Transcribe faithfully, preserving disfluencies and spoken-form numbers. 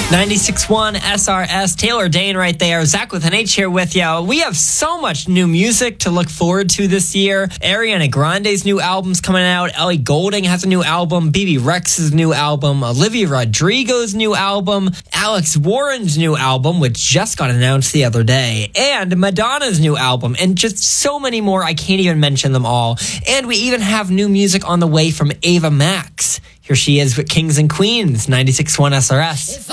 ninety-six point one S R S, Taylor Dane right there. Zach with an H here with you. We have so much new music to look forward to this year. Ariana Grande's new album's coming out. Ellie Goulding has a new album. B B Rex's new album. Olivia Rodrigo's new album. Alex Warren's new album, which just got announced the other day. And Madonna's new album. And just so many more. I can't even mention them all. And we even have new music on the way from Ava Max. Here she is with Kings and Queens, ninety-six point one S R S.